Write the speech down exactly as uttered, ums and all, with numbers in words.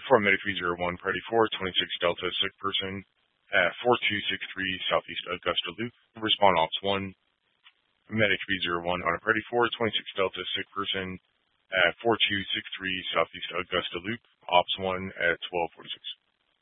From Medic three zero one, Priority four, twenty-six Delta, sick person at four two six three Southeast Augusta Loop. Respond Ops one, Medic three zero one on a Priority four, twenty-six Delta, sick person at four two six three Southeast Augusta Loop. Ops one at twelve forty-six.